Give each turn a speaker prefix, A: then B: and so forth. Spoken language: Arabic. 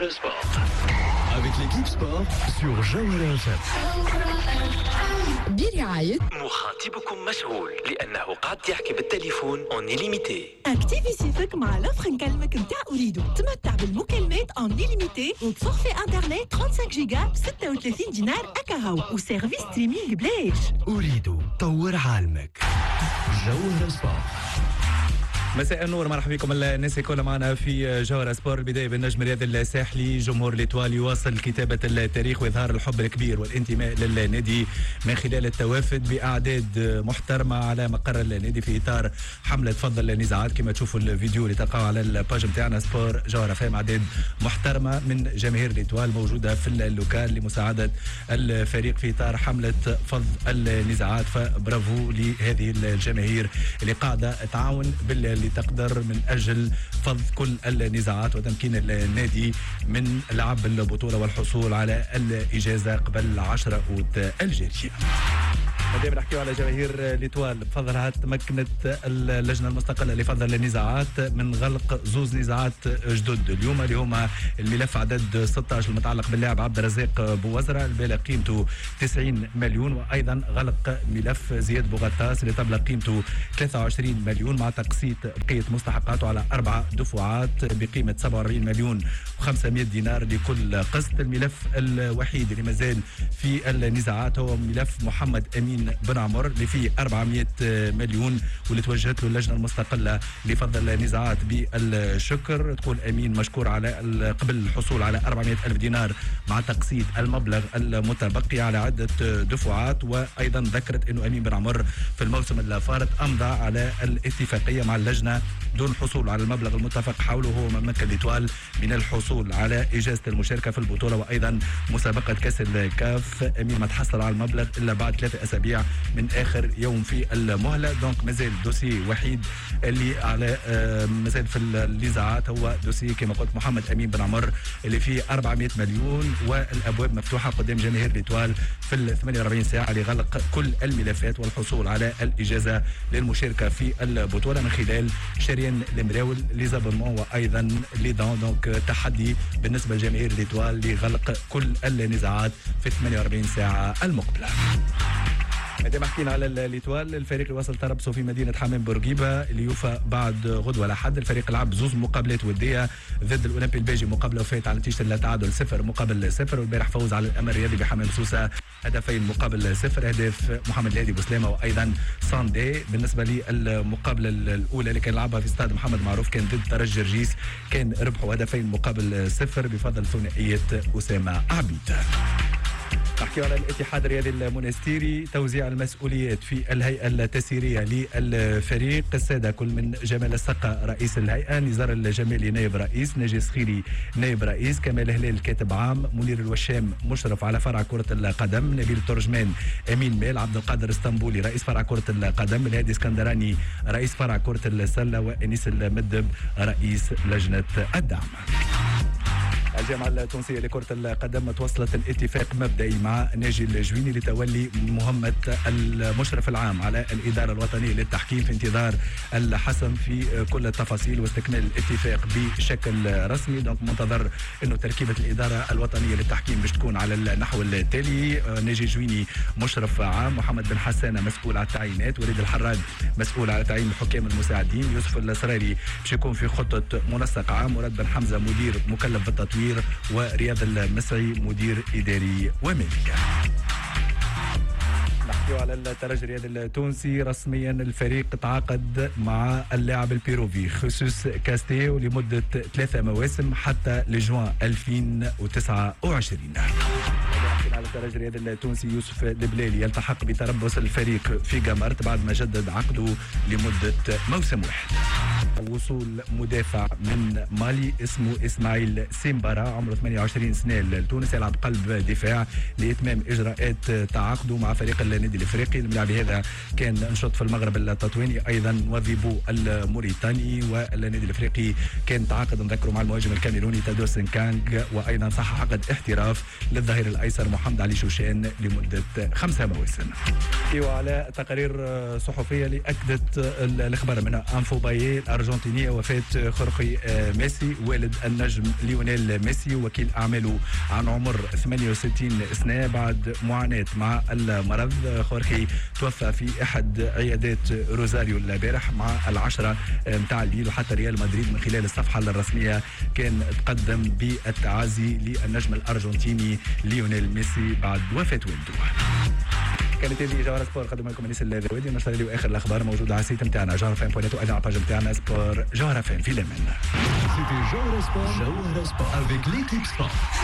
A: Sport. Avec l'équipe sport sur Jawhara FM.
B: برعاية
A: مخاطبكم مشغول لأنه قاعد يحكي بالتليفون اون ليميتي.
C: اكتيفي سيفك مع لوفر نكلمك نتاع أريدو. تمتع بالمكالمات اون ليميتي وفورفي انترنت 35 جيجا ب 36 دينار أكاهو وسيرفيس ستريمينغ بلاش.
A: أريدو طور عالمك. جوهرة سبورت.
D: مساء النور، مرحبا بكم الناس الكل معنا في جوهرة سبور. البداية بالنجم الرياضي الساحلي. جمهور ليتوال يواصل كتابة التاريخ وإظهار الحب الكبير والانتماء للنادي من خلال التوافد بأعداد محترمة على مقر النادي في إطار حملة فضل النزاعات. كما تشوفوا الفيديو اللي تلقاو على الباج نتاعنا سبور جوهرة فهم، أعداد محترمة من جماهير ليتوال موجودة في اللوكال لمساعدة الفريق في إطار حملة فضل النزاعات. فبرافو لهذه الجماهير اللي قاعدة تعاون اللي تقدر من أجل فض كل النزاعات وتمكين النادي من لعب البطولة والحصول على الإجازة قبل 10 أوت الجارية. دائما نحكيو على جماهير ليتوال بفضلها تمكنت اللجنه المستقله لفضل النزاعات من غلق زوز نزاعات جدد اليوم اللي هما الملف عدد 16 المتعلق باللاعب عبد الرزاق بوزره البالغ قيمته 90 مليون، وايضا غلق ملف زياد بوغطاس اللي تبلغ قيمته 23 مليون مع تقسيط بقيه مستحقاته على 4 دفعات بقيمه 47 مليون و500 دينار لكل قسط. الملف الوحيد اللي مازال في النزاعات هو ملف محمد امين بن عمر اللي فيه 400 مليون واللي توجهت له اللجنه المستقله لفضل النزاعات بالشكر. تقول امين مشكور على قبل الحصول على 400 الف دينار مع تقسيط المبلغ المتبقي على عده دفعات. وايضا ذكرت انه امين بن عمر في الموسم الفارط امضى على الاتفاقيه مع اللجنه دون الحصول على المبلغ المتفق حوله، هو ما مكن ليتوال من الحصول على اجازه المشاركه في البطوله وايضا مسابقه كاس الكاف. امين ما تحصل على المبلغ الا بعد 3 أسابيع من اخر يوم في المهله. دونك مازال دوسي وحيد اللي على مازال في النزاعات هو دوسي كما قلت محمد امين بن عمر اللي فيه 400 مليون، والابواب مفتوحه قدام جماهير ليتوال في ال 48 ساعه لغلق كل الملفات والحصول على الاجازه للمشاركه في البطوله من خلال شريان المراول ليزابونمون وايضا لي دون. دونك تحدي بالنسبه لجماهير ليتوال لغلق كل النزاعات في 48 ساعه المقبله. دائما حكينا على ليتوال، الفريق اللي وصل تربصه في مدينه حمام بورقيبه اللي يوفى بعد غدوه لحد. الفريق لعب زوز مقابلات وديه ضد الاولمبي البيجي، مقابله وفات على نتيجه التعادل 0-0، والبارح فوز على الامل الرياضي بحمام سوسه هدفين مقابل 0، اهداف محمد الهادي بوسلامه وايضا ساندي. بالنسبه للمقابله الاولى اللي كان لعبها في استاد محمد معروف كان ضد ترجي جرجيس، كان ربحوا هدفين مقابل 0 بفضل ثنائيه اسامه عبيد. نحكي على الاتحاد الرياضي المونستيري، توزيع المسؤوليات في الهيئة التسييرية للفريق. السادة كل من جمال السقا رئيس الهيئة، نزار الجمالي نائب رئيس، ناجي سخيري نائب رئيس، كمال هلال كاتب عام، منير الوشام مشرف على فرع كرة القدم، نبيل ترجمان أمين مال، عبد القادر اسطنبولي رئيس فرع كرة القدم، الهادي اسكندراني رئيس فرع كرة السلة، وأنيس المدب رئيس لجنة الدعم. الجامعة التونسية لكرة القدم توصلت الاتفاق مبدئي مع ناجي الجويني لتولي مهمة المشرف العام على الإدارة الوطنية للتحكيم في انتظار الحسم في كل التفاصيل واستكمال الاتفاق بشكل رسمي. دونك منتظر انه تركيبة الإدارة الوطنية للتحكيم باش تكون على النحو التالي: ناجي الجويني مشرف عام، محمد بن حسانة مسؤول على التعيينات، وليد الحراج مسؤول على تعيين الحكام المساعدين، يوسف السراري باش يكون في خطة منسق عام، مراد بن حمزة مدير مكلف بالتطوير، ورياض المسعي مدير إداري ومالي. نحكيو على الترجي الرياضي التونسي، رسميا الفريق تعاقد مع اللاعب البيروفي خصوص كاستيو لمدة 3 مواسم حتى لجوان 2029. على الترجي الرياضي التونسي يوسف البلالي يلتحق بتربص الفريق في جامرت بعد ما جدد عقده لمدة موسم واحد. وصول مدافع من مالي اسمه اسماعيل سيمبارا عمره 28 سنة لتونس، يلعب قلب دفاع لإتمام إجراءات تعاقده مع فريق النادي الإفريقي. الملاعب هذا كان نشط في المغرب التطواني، أيضا وظيبو الموريتاني، والنادي الإفريقي كان تعاقد نذكره مع المهاجم الكاميروني تادو سنكانغ، وأيضا صح عقد احتراف للظهير الأيسر محمد محمد علي شوشان لمدة 5 مواسم. وعلى تقارير صحفية اللي أكدت الأخبار منها أنفو بايي الأرجنتينية وفاة خورخي ميسي والد النجم ليونيل ميسي وكيل أعماله عن عمر 68 سنة بعد معاناة مع المرض. خورخي توفى في أحد عيادات روزاريو البارح مع 10 متاع الليل، وحتى ريال مدريد من خلال الصفحة الرسمية كان تقدم بالتعازي للنجم الأرجنتيني ليونيل ميسي بعد وفاة والده. كانت هذه جوهرة سبور قدم لكم انيس الذوادي. نشر لي اخر الاخبار موجوده على السيت نتاعنا جوهرة فام بوينت وايضا على الباج نتاعنا سبور جوهرة فام في الامان.
B: C'était Genre Sport avec l'équipe Sport.